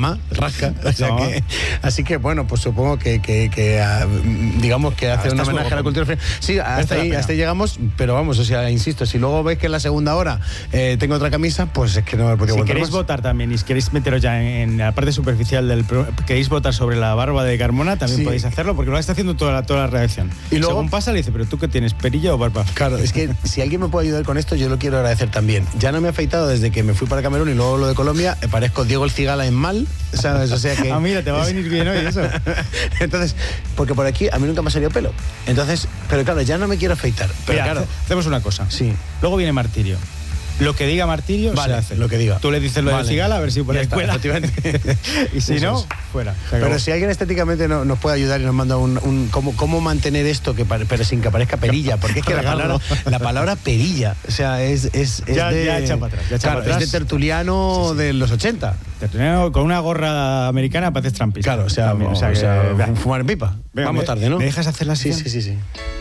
más, rasca. O sea así que, bueno, pues supongo que digamos que hace un homenaje a la cultura francesa. Sí, hasta ahí llegamos, pero vamos, o sea, insisto, si luego veis que en la segunda hora tengo otra camisa, pues es que no me he podido Si aguantar queréis más. Votar también, y si queréis meteros ya en la parte superficial queréis votar sobre la barba de Carmona, también podéis hacerlo, porque lo está haciendo toda la redacción. Y luego, según pasa, le dice, ¿pero tú qué tienes, perilla o barba? Claro, es que si alguien me puede ayudar con esto, yo lo quiero agradecer también. Ya no me he afeitado desde que me fui para Camerún y luego lo de Colombia, parezco Diego el Cigala en mal, ¿sabes? O sea que... mira, te va a venir bien hoy eso. Entonces, porque por aquí a mí nunca me ha salido pelo. Entonces, pero claro, ya no me quiero afeitar. Pero mira, claro, hacemos una cosa. Sí. Luego viene Martirio. Lo que diga Martirio se hace. Lo que diga. Tú le dices lo de Cigala, a ver si por ahí cuela. Y si no, fuera. Pero si alguien estéticamente nos puede ayudar y nos manda cómo mantener esto pero sin que parezca perilla, porque es que la palabra perilla, o sea, es ya echa para atrás. Es de tertuliano de los 80. Tertuliano con una gorra americana pareces trampista. Claro, o sea, fumar en pipa. Venga, vamos tarde, ¿no? ¿Me dejas hacer la sesión? Sí.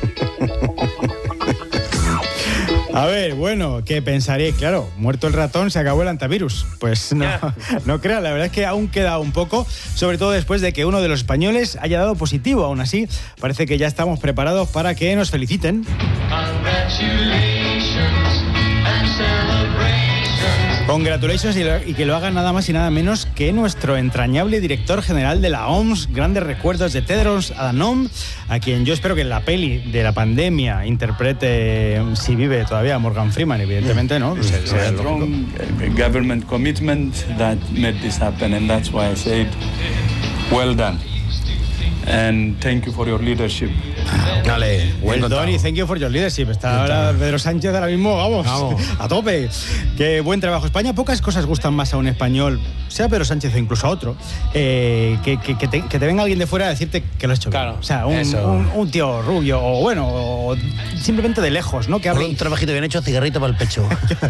A ver, bueno, ¿qué pensaréis? Claro, muerto el ratón, se acabó el antivirus. Pues no crean, la verdad es que aún queda un poco, sobre todo después de que uno de los españoles haya dado positivo. Aún así, parece que ya estamos preparados para que nos feliciten. Congratulations y que lo haga nada más y nada menos que nuestro entrañable director general de la OMS, grandes recuerdos de Tedros Adhanom, a quien yo espero que en la peli de la pandemia interprete, si vive todavía, Morgan Freeman, evidentemente, ¿no? Strong government commitment that made this happen, and that's why I said, well done. And thank you for your leadership. Dale, well done y thank you for your leadership. Está ahora Pedro Sánchez ahora mismo, vamos, a tope. Qué buen trabajo. España, pocas cosas gustan más a un español, sea Pedro Sánchez o incluso a otro, que te venga alguien de fuera a decirte que lo has hecho bien. O sea, un tío rubio, o bueno, o simplemente de lejos, ¿no? Que hable un trabajito bien hecho, cigarrito para el pecho.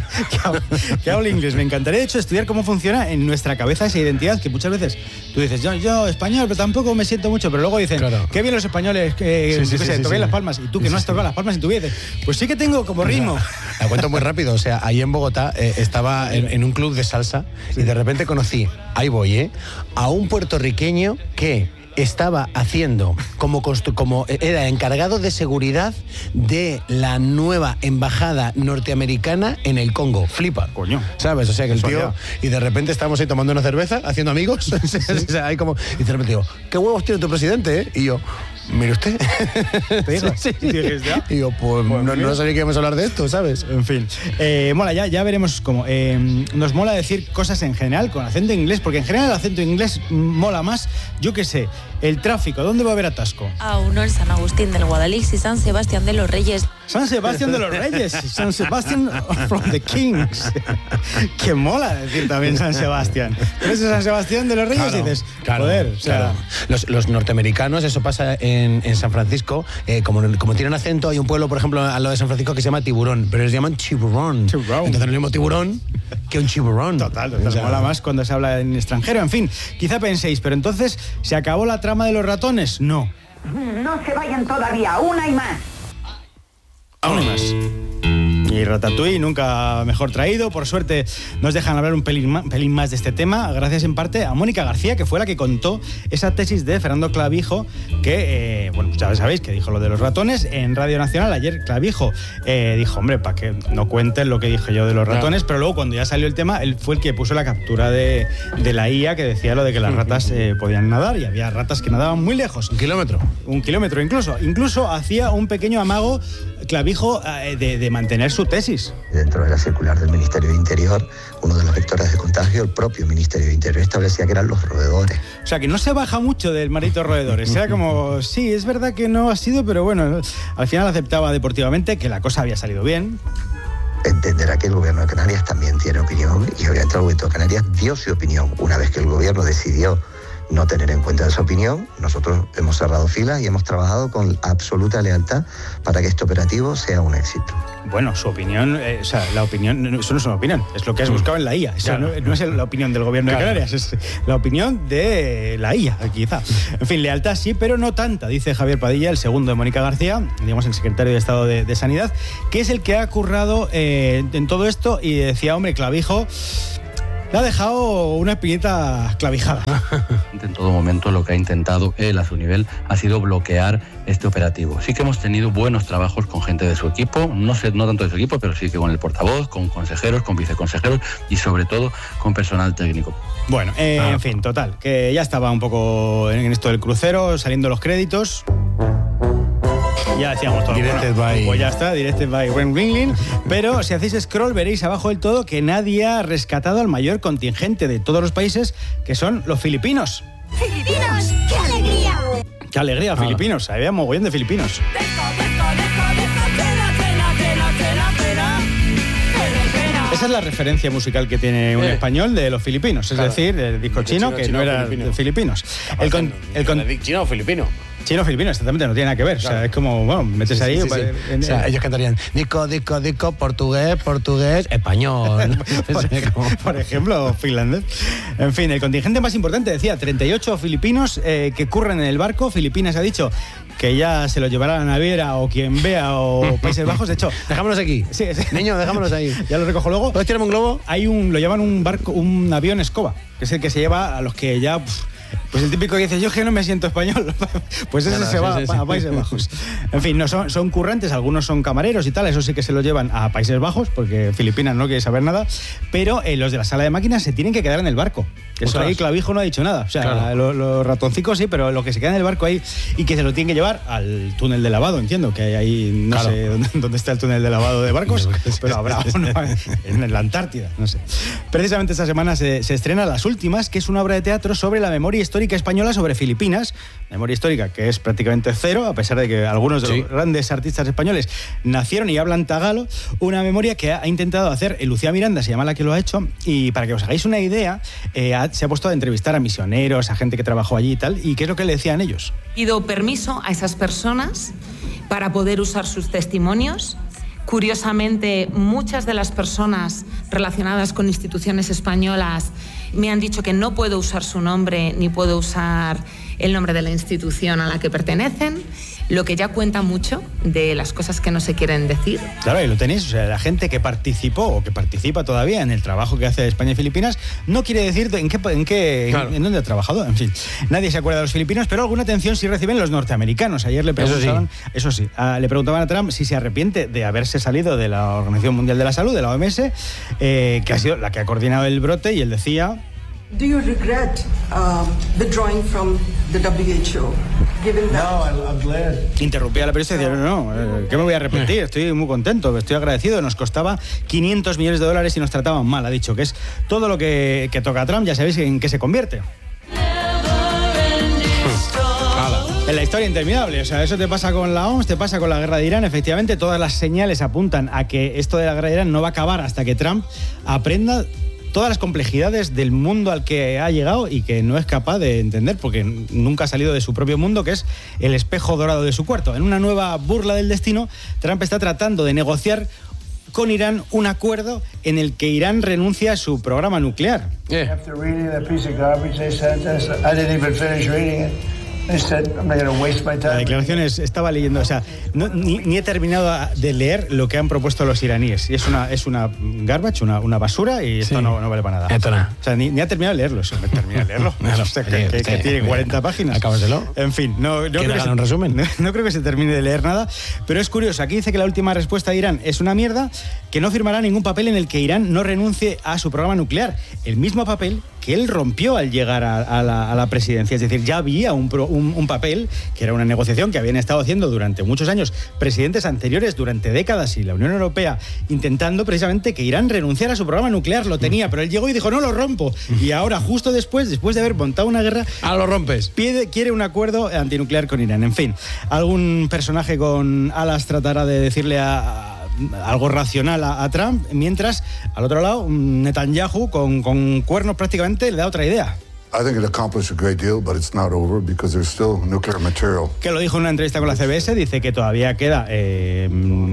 que hable inglés. Me encantaría, de hecho, estudiar cómo funciona en nuestra cabeza esa identidad, que muchas veces tú dices, yo español, pero tampoco me siento mucho, pero luego dicen, qué bien los españoles toqué las palmas, y tú que no has tocado las palmas en tu vida, dices, pues sí que tengo como ritmo. La cuento muy rápido, o sea, ahí en Bogotá estaba en un club de salsa y de repente conocí, ahí voy, a un puertorriqueño que estaba haciendo como era encargado de seguridad de la nueva embajada norteamericana en el Congo. Flipa. Coño. ¿Sabes? O sea, que el tío... Y de repente estábamos ahí tomando una cerveza, haciendo amigos. O sea, ahí como... Y de repente digo, ¿qué huevos tiene tu presidente, eh? Y yo... Mire usted. ¿Te digo? Sí. Y yo, pues no sabía que íbamos a hablar de esto, ¿sabes? En fin. Mola, ya veremos cómo. Nos mola decir cosas en general con acento inglés, porque en general el acento inglés mola más. Yo qué sé, el tráfico, ¿dónde va a haber atasco? A1 el San Agustín del Guadalix y San Sebastián de los Reyes. San Sebastián de los Reyes, San Sebastián from the Kings. Que mola decir también San Sebastián. Pero ese San Sebastián de los Reyes dices, joder, o sea... Los norteamericanos, eso pasa en San Francisco, como tienen acento, hay un pueblo, por ejemplo, al lado de San Francisco que se llama Tiburón, pero les llaman Tiburón. Entonces no es el mismo tiburón que un tiburón. Total, o sea, mola más cuando se habla en extranjero. En fin, quizá penséis, pero entonces, ¿se acabó la trama de los ratones? No. No se vayan todavía, aún hay más. Aún hay más. Y Ratatouille, nunca mejor traído. Por suerte nos dejan hablar un pelín más de este tema, gracias en parte a Mónica García, que fue la que contó esa tesis de Fernando Clavijo, que, bueno, ya sabéis que dijo lo de los ratones en Radio Nacional. Ayer Clavijo dijo, hombre, para que no cuenten lo que dije yo de los ratones, pero luego cuando ya salió el tema, él fue el que puso la captura de la IA que decía lo de que las ratas podían nadar, y había ratas que nadaban muy lejos. ¿Un kilómetro? Un kilómetro incluso hacía un pequeño amago Clavijo de mantener su tesis. Dentro de la circular del Ministerio de Interior, uno de los vectores de contagio, el propio Ministerio de Interior establecía que eran los roedores. O sea, que no se baja mucho del maldito roedores. Era como, sí, es verdad que no ha sido, pero bueno, al final aceptaba deportivamente que la cosa había salido bien. Entenderá que el gobierno de Canarias también tiene opinión, y obviamente el gobierno de Canarias dio su opinión. Una vez que el gobierno decidió no tener en cuenta esa opinión, nosotros hemos cerrado filas y hemos trabajado con absoluta lealtad para que este operativo sea un éxito. Bueno, su opinión, la opinión, eso no es una opinión, es lo que has buscado en la IA. Eso no es la opinión del gobierno de Canarias, es la opinión de la IA, quizá. En fin, lealtad sí, pero no tanta, dice Javier Padilla, el segundo de Mónica García, digamos el secretario de Estado de Sanidad, que es el que ha currado en todo esto, y decía, hombre, Clavijo... Le ha dejado una espinita clavijada. En todo momento lo que ha intentado él a su nivel ha sido bloquear este operativo. Sí que hemos tenido buenos trabajos con gente de su equipo, no tanto de su equipo, pero sí que con el portavoz, con consejeros, con viceconsejeros y sobre todo con personal técnico. Bueno, en fin, total, que ya estaba un poco en esto del crucero, saliendo los créditos. Ya decíamos todo. Pues ya está, Directed by Ren Ringling. Pero si hacéis scroll veréis abajo del todo que nadie ha rescatado al mayor contingente de todos los países, que son los filipinos. ¡Filipinos! ¡Qué alegría! ¡Qué alegría, filipinos! Había mogollón de filipinos. Esa es la referencia musical que tiene un español de los filipinos, es decir, el disco chino que no era de filipinos. ¿Chino o filipino? Chino-filipino, exactamente, no tiene nada que ver. O sea, es como, bueno, metes ahí. O sea, ellos cantarían disco, portugués, español. por ejemplo, finlandés. En fin, el contingente más importante, decía, 38 filipinos que curran en el barco. Filipinas ha dicho que ya se lo llevará a la naviera o quien vea o Países Bajos. De hecho, dejámonos aquí. Sí. Niño, dejámonos ahí. Ya lo recojo luego. ¿Puedes tirarme un globo? Lo llaman un barco, un avión escoba, que es el que se lleva a los que ya... Pues el típico que dice, yo que no me siento español, pues ese se va a Países Bajos. En fin, no son currantes, algunos son camareros y tal, eso sí que se lo llevan a Países Bajos, porque Filipinas no quiere saber nada, pero los de la sala de máquinas se tienen que quedar en el barco. Eso ahí Clavijo no ha dicho nada. O sea, claro. Los ratoncicos sí, pero lo que se queda en el barco ahí y que se lo tienen que llevar al túnel de lavado, entiendo, que hay ahí, no sé dónde está el túnel de lavado de barcos, pero habrá uno en la Antártida, no sé. Precisamente esta semana se estrena Las Últimas, que es una obra de teatro sobre la memoria histórica española sobre Filipinas, memoria histórica que es prácticamente cero, a pesar de que algunos de los grandes artistas españoles nacieron y hablan tagalo, una memoria que ha intentado hacer Lucía Miranda, se llama la que lo ha hecho, y para que os hagáis una idea, se ha puesto a entrevistar a misioneros, a gente que trabajó allí y tal, y qué es lo que le decían ellos. Pido permiso a esas personas para poder usar sus testimonios. Curiosamente, muchas de las personas relacionadas con instituciones españolas me han dicho que no puedo usar su nombre ni puedo usar el nombre de la institución a la que pertenecen, lo que ya cuenta mucho de las cosas que no se quieren decir. Claro, ahí lo tenéis, o sea, la gente que participó o que participa todavía en el trabajo que hace España y Filipinas no quiere decir en dónde ha trabajado, en fin. Nadie se acuerda de los filipinos, pero alguna atención sí reciben los norteamericanos. Ayer le preguntaban, le preguntaban a Trump si se arrepiente de haberse salido de la Organización Mundial de la Salud, de la OMS, que ha sido la que ha coordinado el brote, y él decía... Do you regret withdrawing from the WHO? No, I'm glad. Interrumpía a la periodista y decía, no, ¿qué me voy a arrepentir? Estoy muy contento, estoy agradecido. Nos costaba $500 millones y nos trataban mal. Ha dicho que es todo lo que toca a Trump, ya sabéis en qué se convierte. En la historia interminable, o sea, eso te pasa con la OMS, te pasa con la guerra de Irán. Efectivamente, todas las señales apuntan a que esto de la guerra de Irán no va a acabar hasta que Trump aprenda todas las complejidades del mundo al que ha llegado y que no es capaz de entender porque nunca ha salido de su propio mundo, que es el espejo dorado de su cuarto. En una nueva burla del destino, Trump está tratando de negociar con Irán un acuerdo en el que Irán renuncia a su programa nuclear. La declaración estaba leyendo, o sea, ni he terminado de leer lo que han propuesto los iraníes. Y es una garbage, una basura, y esto no vale para nada. Esto nada. O sea, ni ha terminado de leerlo. Me termina de leerlo. No sé, que tiene 40 páginas. Acábaselo. En fin, no creo un resumen. No creo que se termine de leer nada, pero es curioso. Aquí dice que la última respuesta de Irán es una mierda, que no firmará ningún papel en el que Irán no renuncie a su programa nuclear. El mismo papel que él rompió al llegar a la presidencia. Es decir, ya había un papel, que era una negociación que habían estado haciendo durante muchos años presidentes anteriores, durante décadas, y la Unión Europea intentando precisamente que Irán renunciara a su programa nuclear. Lo tenía, pero él llegó y dijo, no, lo rompo. Y ahora, justo después de haber montado una guerra... lo rompes. Quiere un acuerdo antinuclear con Irán. En fin, algún personaje con alas tratará de decirle algo racional a Trump, mientras al otro lado Netanyahu con cuernos prácticamente le da otra idea. I think it accomplished a great deal, but it's not over because there's still nuclear material. Que lo dijo en una entrevista con la CBS, dice que todavía queda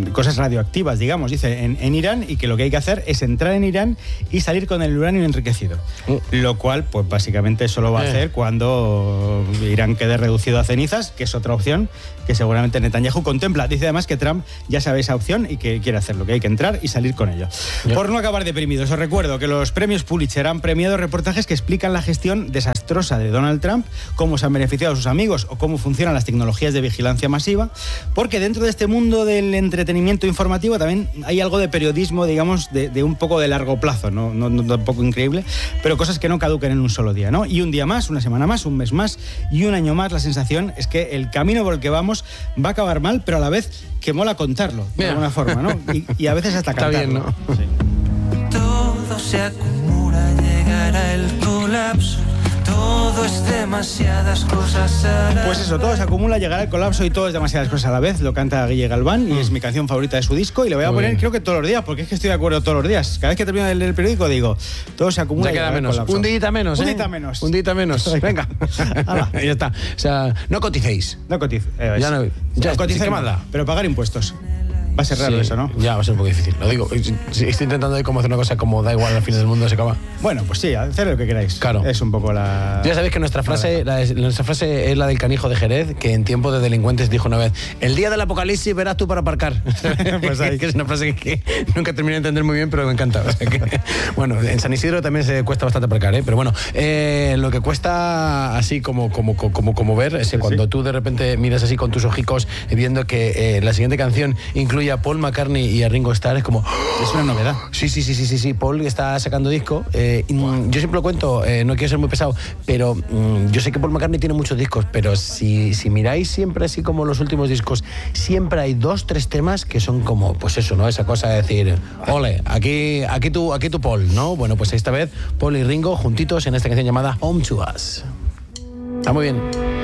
cosas radioactivas, digamos, dice, en Irán, y que lo que hay que hacer es entrar en Irán y salir con el uranio enriquecido. Lo cual, pues básicamente solo va a hacer cuando Irán quede reducido a cenizas, que es otra opción que seguramente Netanyahu contempla. Dice además que Trump ya sabe esa opción y que quiere hacerlo, que hay que entrar y salir con ello. Por no acabar deprimidos, os recuerdo que los premios Pulitzer han premiado reportajes que explican la gestión desastrosa de Donald Trump, cómo se han beneficiado sus amigos o cómo funcionan las tecnologías de vigilancia masiva, porque dentro de este mundo del entretenimiento informativo también hay algo de periodismo, digamos, de un poco de largo plazo, no tampoco increíble, pero cosas que no caduquen en un solo día, ¿no? Y un día más, una semana más, un mes más y un año más, la sensación es que el camino por el que vamos va a acabar mal, pero a la vez que mola contarlo, de alguna forma, ¿no? Y a veces hasta cantarlo. Está bien, ¿no? Sí. Todo se acumula, llegará el colapso. Todo es demasiadas cosas a la vez. Pues eso, todo se acumula, llegará el colapso y todo es demasiadas cosas a la vez. Lo canta Guille Galván y es mi canción favorita de su disco y lo voy a poner creo que toros los días, porque es que estoy de acuerdo todos los días. Cada vez que termino de leer el periódico digo, todo se acumula. Ya queda menos. Un día menos, Un día menos. Un día menos. Venga. Ya está. O sea, no coticéis. No coticéis. Ya coticéis, ¿qué más da? Pero pagar impuestos. Va a ser raro eso, ¿no? Ya, va a ser un poco difícil. Lo digo, estoy intentando de cómo hacer una cosa como da igual, al fin del mundo se acaba. Bueno, pues sí, hacer lo que queráis. Claro. Es un poco la... Ya sabéis que nuestra frase es la del canijo de Jerez, que en tiempo de delincuentes dijo una vez: el día del apocalipsis verás tú para aparcar. Pues ahí, que es una frase que nunca terminé de entender muy bien, pero me encanta. O sea que, bueno, en San Isidro también se cuesta bastante aparcar, ¿eh? Pero bueno, lo que cuesta así como ver es que cuando tú de repente miras así con tus ojicos viendo que la siguiente canción incluye a Paul McCartney y a Ringo Starr, es como... Es una novedad. Sí. Paul está sacando disco. Yo siempre lo cuento, no quiero ser muy pesado, pero yo sé que Paul McCartney tiene muchos discos, pero si miráis siempre así como los últimos discos, siempre hay 2-3 temas que son como, pues eso, ¿no? Esa cosa de decir, ole, aquí tú Paul, ¿no? Bueno, pues esta vez Paul y Ringo juntitos en esta canción llamada Home to Us. Está muy bien.